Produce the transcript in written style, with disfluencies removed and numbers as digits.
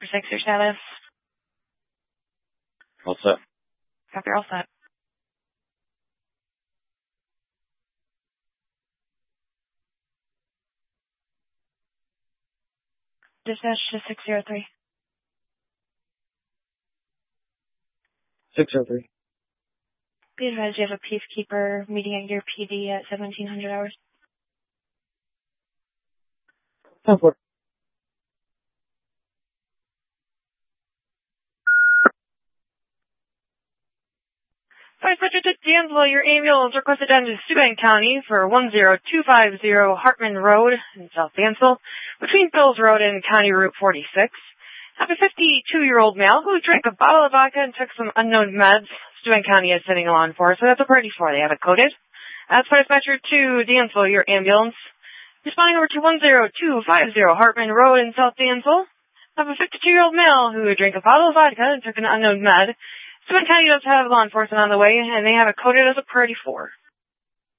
6, your status. All set. Copy, you're all set. Dispatch to 603. 603. Be advised you have a peacekeeper meeting at your PD at 1700 hours. 10-4. Vice President D'Angelo, your ambulance requested down to Steuben County for 10250 Hartman Road in South Dansville, between Bills Road and County Route 46. Have a 52-year-old male who drank a bottle of vodka and took some unknown meds. Steuben County is sending a law enforcement. That's a party for. They have it coded. That's dispatcher to Dansville, your ambulance. Responding over to 10250 Hartman Road in South Dansville. Have a 52-year-old male who drank a bottle of vodka and took an unknown med. Steuben County does have law enforcement on the way, and they have it coded as a party 4.